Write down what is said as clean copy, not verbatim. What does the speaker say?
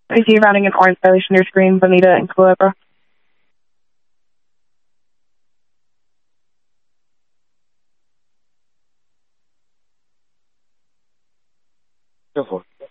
I see you running an orange stylish on your screen, Bonita and Culebra. Go for it.